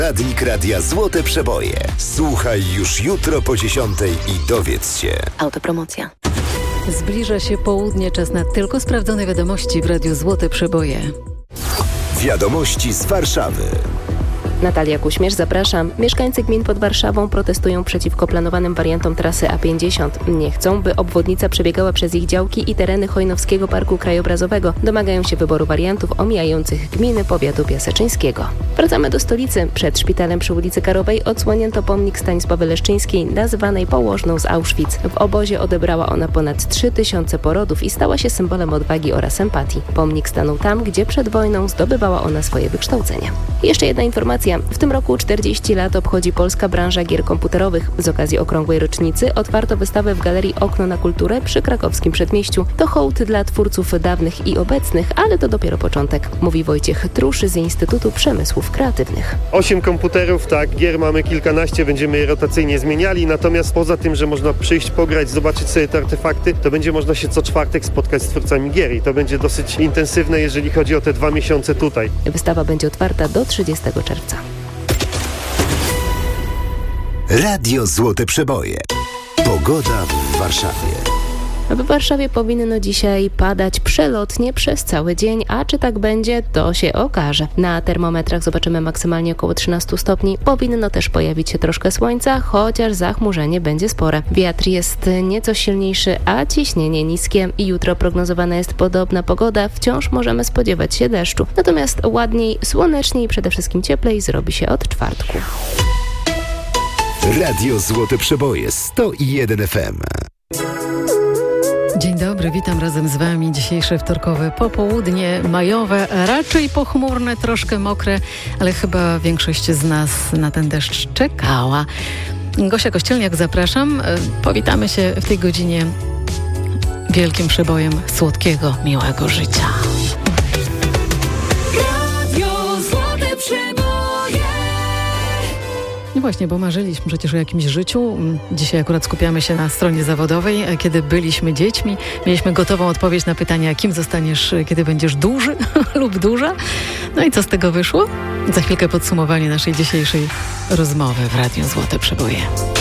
Radnik Radia Złote Przeboje. Słuchaj już jutro po 10:00 i dowiedz się. Autopromocja. Zbliża się południe, czas na tylko sprawdzone wiadomości w Radiu Złote Przeboje. Wiadomości z Warszawy. Natalia Kuśmierz, zapraszam. Mieszkańcy gmin pod Warszawą protestują przeciwko planowanym wariantom trasy A50. Nie chcą, by obwodnica przebiegała przez ich działki i tereny Chojnowskiego Parku Krajobrazowego. Domagają się wyboru wariantów omijających gminy powiatu piaseczyńskiego. Wracamy do stolicy. Przed szpitalem przy ulicy Karowej odsłonięto pomnik Stanisławy Leszczyńskiej, nazywanej położną z Auschwitz. W obozie odebrała ona ponad 3000 porodów i stała się symbolem odwagi oraz empatii. Pomnik stanął tam, gdzie przed wojną zdobywała ona swoje wykształcenie. Jeszcze jedna informacja. W tym roku 40 lat obchodzi polska branża gier komputerowych. Z okazji okrągłej rocznicy otwarto wystawę w Galerii Okno na Kulturę przy krakowskim Przedmieściu. To hołd dla twórców dawnych i obecnych, ale to dopiero początek, mówi Wojciech Truszy z Instytutu Przemysłów Kreatywnych. 8 komputerów, tak, gier mamy kilkanaście, będziemy je rotacyjnie zmieniali, natomiast poza tym, że można przyjść, pograć, zobaczyć sobie te artefakty, to będzie można się co czwartek spotkać z twórcami gier i to będzie dosyć intensywne, jeżeli chodzi o te 2 miesiące tutaj. Wystawa będzie otwarta do 30 czerwca. Radio Złote Przeboje. Pogoda w Warszawie. W Warszawie powinno dzisiaj padać przelotnie przez cały dzień, a czy tak będzie, to się okaże. Na termometrach zobaczymy maksymalnie około 13 stopni. Powinno też pojawić się troszkę słońca, chociaż zachmurzenie będzie spore. Wiatr jest nieco silniejszy, a ciśnienie niskie. I jutro prognozowana jest podobna pogoda. Wciąż możemy spodziewać się deszczu. Natomiast ładniej, słoneczniej i przede wszystkim cieplej zrobi się od czwartku. Radio Złote Przeboje 101 FM. Dzień dobry, witam razem z Wami. Dzisiejsze wtorkowe popołudnie majowe, raczej pochmurne, troszkę mokre, ale chyba większość z nas na ten deszcz czekała. Gosia Kościelniak, zapraszam. Powitamy się w tej godzinie wielkim przebojem słodkiego, miłego życia. No właśnie, bo marzyliśmy przecież o jakimś życiu. Dzisiaj akurat skupiamy się na stronie zawodowej. Kiedy byliśmy dziećmi, mieliśmy gotową odpowiedź na pytanie, kim zostaniesz, kiedy będziesz duży lub duża. No i co z tego wyszło? Za chwilkę podsumowanie naszej dzisiejszej rozmowy w Radiu Złote Przeboje.